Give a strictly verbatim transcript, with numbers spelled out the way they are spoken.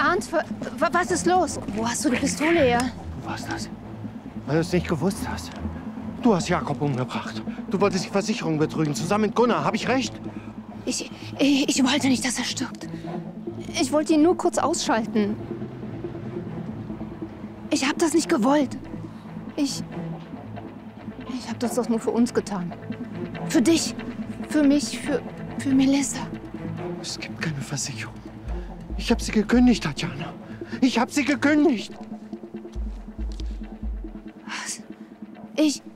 Arndt, was ist los? Wo hast du die Pistole her? Du warst das, weil du es nicht gewusst hast. Du hast Jakob umgebracht. Du wolltest die Versicherung betrügen, zusammen mit Gunnar. Habe ich recht? Ich, ich, ich wollte nicht, dass er stirbt. Ich wollte ihn nur kurz ausschalten. Ich habe das nicht gewollt. Ich... Ich habe das doch nur für uns getan. Für dich, für mich, für, für Melissa. Es gibt keine Versicherung. Ich habe sie gekündigt, Tatjana. Ich habe sie gekündigt. Was? Ich...